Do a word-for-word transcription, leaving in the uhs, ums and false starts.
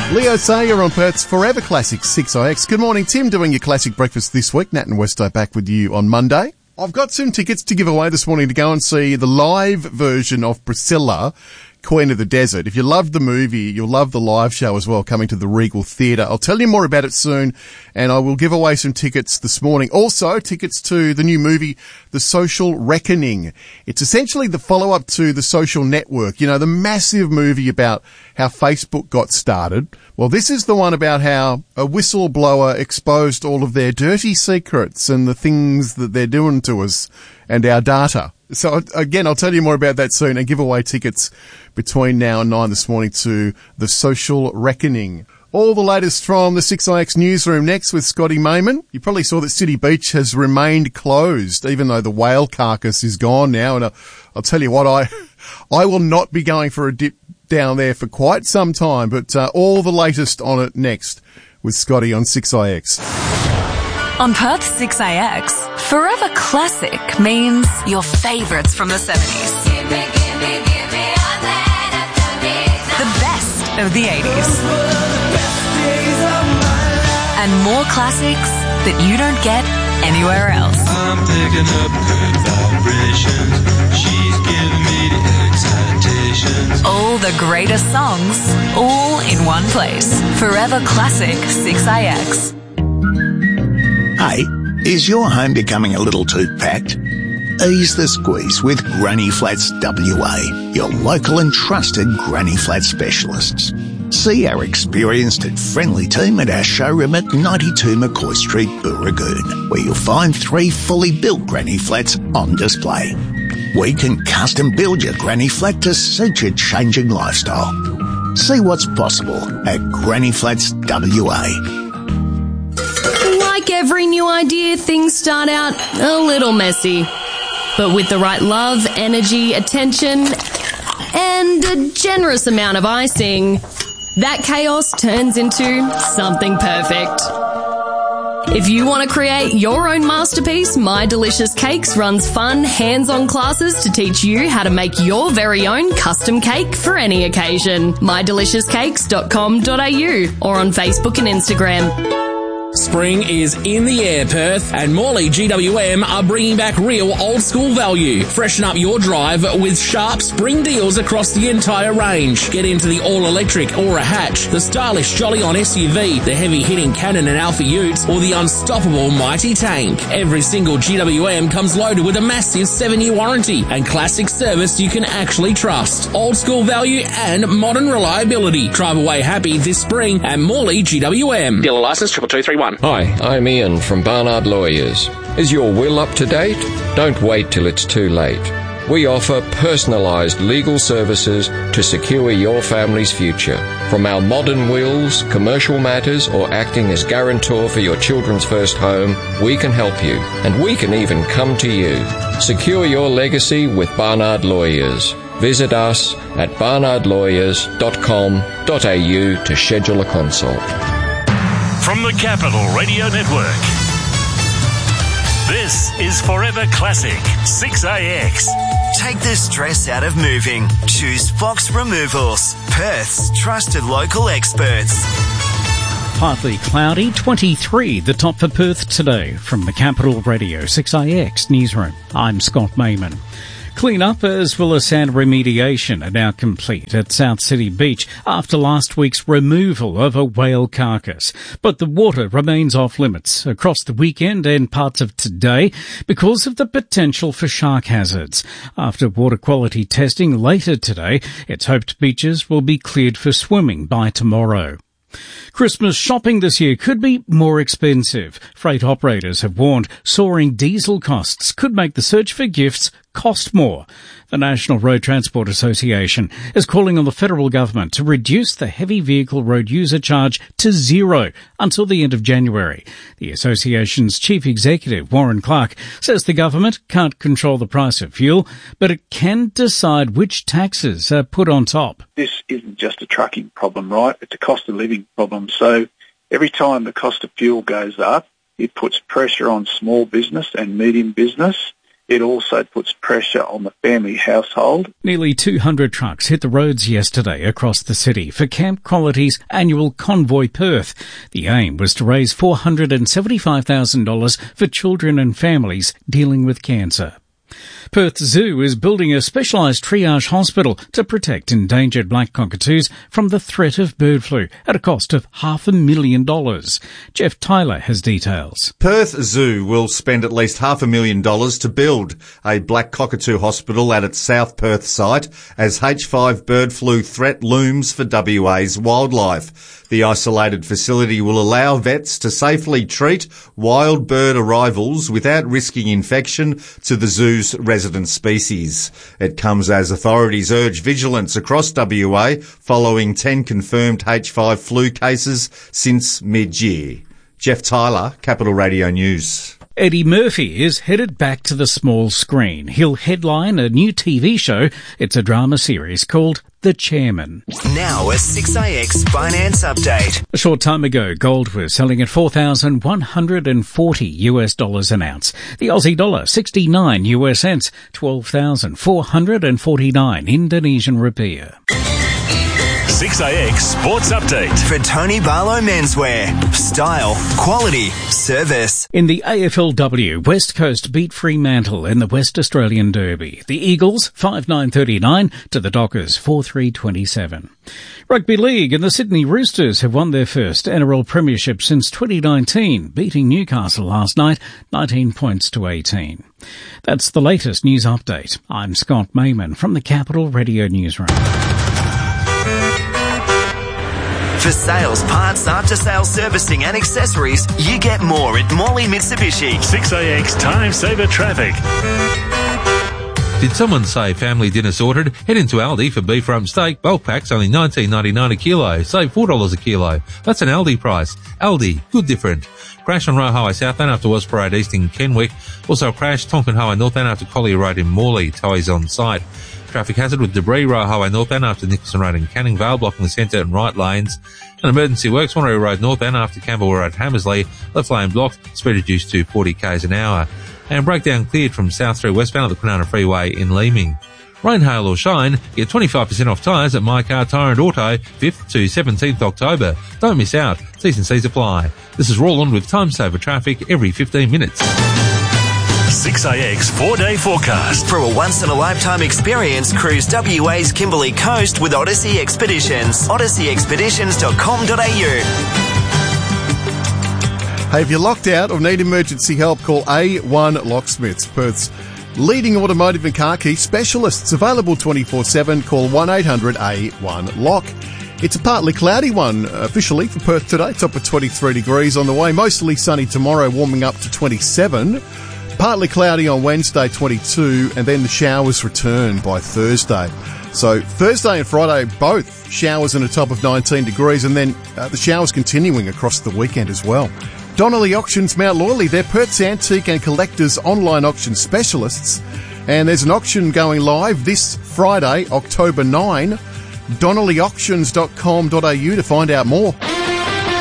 Leo Sayer on Perth's Forever Classic six I X. Good morning, Tim. Doing your classic breakfast this week. Nat and Westo back with you on Monday. I've got some tickets to give away this morning to go and see the live version of Priscilla, Queen of the Desert. If you loved the movie, you'll love the live show as well, coming to the Regal Theatre. I'll tell you more about it soon, and I will give away some tickets this morning. Also, tickets to the new movie, The Social Reckoning. It's essentially the follow-up to The Social Network, you know, the massive movie about how Facebook got started. Well, this is the one about how a whistleblower exposed all of their dirty secrets and the things that they're doing to us and our data. So, again, I'll tell you more about that soon and give away tickets between now and nine this morning to The Social Reckoning. All the latest from the six I X newsroom next with Scotty Mayman. You probably saw that City Beach has remained closed, even though the whale carcass is gone now. And I'll, I'll tell you what, I, I will not be going for a dip down there for quite some time, but uh, all the latest on it next with Scotty on six I X. On Perth six I X, Forever Classic means your favourites from the seventies. Give me, give me, give me all that. The best of the eighties. And more classics that you don't get anywhere else. I'm picking up good vibrations. She's giving me the excitations. All the greatest songs, all in one place. Forever Classic six I X. Hey, is your home becoming a little too packed? Ease the squeeze with Granny Flats W A, your local and trusted Granny Flat specialists. See our experienced and friendly team at our showroom at ninety-two McCoy Street, Booragoon, where you'll find three fully built Granny Flats on display. We can custom build your Granny Flat to suit your changing lifestyle. See what's possible at Granny Flats W A. Like every new idea, things start out a little messy. But with the right love, energy, attention, and a generous amount of icing, that chaos turns into something perfect. If you want to create your own masterpiece, My Delicious Cakes runs fun, hands-on classes to teach you how to make your very own custom cake for any occasion. my delicious cakes dot com dot a u or on Facebook and Instagram. Spring is in the air, Perth, and Morley G W M are bringing back real old-school value. Freshen up your drive with sharp spring deals across the entire range. Get into the all-electric Aura Hatch, the stylish Jolly-On S U V, the heavy-hitting Cannon and Alpha Utes, or the unstoppable Mighty Tank. Every single G W M comes loaded with a massive seven-year warranty and classic service you can actually trust. Old-school value and modern reliability. Drive away happy this spring at Morley G W M. Dealer license triple two three one. Hi, I'm Ian from Barnard Lawyers. Is your will up to date? Don't wait till it's too late. We offer personalised legal services to secure your family's future. From our modern wills, commercial matters, or acting as guarantor for your children's first home, we can help you, and we can even come to you. Secure your legacy with Barnard Lawyers. Visit us at barnard lawyers dot com dot a u to schedule a consult. From the Capital Radio Network, this is Forever Classic six A X. Take the stress out of moving. Choose Fox Removals, Perth's trusted local experts. Partly cloudy, twenty-three, the top for Perth today. From the Capital Radio six A X newsroom, I'm Scott Mayman. Clean-up as well as sand remediation are now complete at South City Beach after last week's removal of a whale carcass. But the water remains off limits across the weekend and parts of today because of the potential for shark hazards. After water quality testing later today, it's hoped beaches will be cleared for swimming by tomorrow. Christmas shopping this year could be more expensive. Freight operators have warned soaring diesel costs could make the search for gifts cost more. The National Road Transport Association is calling on the federal government to reduce the heavy vehicle road user charge to zero until the end of January. The association's chief executive, Warren Clark, says the government can't control the price of fuel, but it can decide which taxes are put on top. This isn't just a trucking problem, right? It's a cost of living problem. So every time the cost of fuel goes up, it puts pressure on small business and medium business. It also puts pressure on the family household. Nearly two hundred trucks hit the roads yesterday across the city for Camp Quality's annual Convoy Perth. The aim was to raise four hundred seventy-five thousand dollars for children and families dealing with cancer. Perth Zoo is building a specialised triage hospital to protect endangered black cockatoos from the threat of bird flu at a cost of half a million dollars. Jeff Tyler has details. Perth Zoo will spend at least half a million dollars to build a black cockatoo hospital at its South Perth site as H five bird flu threat looms for W A's wildlife. The isolated facility will allow vets to safely treat wild bird arrivals without risking infection to the zoo's resident species. It comes as authorities urge vigilance across W A following ten confirmed H five flu cases since mid-year. Jeff Tyler, Capital Radio News. Eddie Murphy is headed back to the small screen. He'll headline a new T V show. It's a drama series called The Chairman. Now a six A X finance update. A short time ago, gold was selling at four thousand one hundred forty US dollars an ounce. The Aussie dollar, sixty-nine US cents, twelve thousand four hundred forty-nine Indonesian rupiah. six A X Sports Update. For Tony Barlow Menswear. Style, quality, service. In the A F L W, West Coast beat Fremantle in the West Australian Derby. The Eagles, five nine thirty-nine to the Dockers, four three twenty-seven. Rugby League and the Sydney Roosters have won their first N R L premiership since twenty nineteen, beating Newcastle last night, nineteen points to eighteen. That's the latest news update. I'm Scott Mayman from the Capital Radio Newsroom. For sales, parts, after-sales servicing and accessories, you get more at Morley Mitsubishi. six A X Time Saver Traffic. Did someone say family dinner sorted? Head into Aldi for beef rump steak. Bulk packs only nineteen ninety-nine a kilo. Save four dollars a kilo. That's an Aldi price. Aldi, good different. Crash on Roe Highway southbound after West Parade East in Kenwick. Also crash Tonkin Highway northbound after Collier Road in Morley. Towies on site. Traffic hazard with debris Roe Highway northbound after Nicholson Road in Canning Vale, blocking the centre and right lanes. An emergency works Wanneroo Road northbound after Campbell Road Hammersley, left lane blocked, speed reduced to forty k's an hour. And breakdown cleared from south through westbound at the Kwinana Freeway in Leeming. Rain, hail or shine, get twenty-five percent off tyres at My Car Tyre and Auto, fifth to seventeenth October. Don't miss out. T's and C's apply. This is Roland with Time Saver Traffic every fifteen minutes. six A X four-day forecast. For a once-in-a-lifetime experience, cruise W A's Kimberley Coast with Odyssey Expeditions. odyssey expeditions dot com dot a u. Hey, if you're locked out or need emergency help, call A one Locksmiths, Perth's leading automotive and car key specialists. Available twenty-four seven. Call one eight hundred A one lock. It's a partly cloudy one officially for Perth today. Top of twenty-three degrees on the way. Mostly sunny tomorrow, warming up to twenty-seven. Partly cloudy on Wednesday, twenty-two, and then the showers return by Thursday. So Thursday and Friday, both showers and a top of nineteen degrees, and then uh, the showers continuing across the weekend as well. Donnelly Auctions, Mount Lawley, they're Perth's antique and collectors online auction specialists. And there's an auction going live this Friday, October ninth. donnelly auctions dot com dot a u to find out more.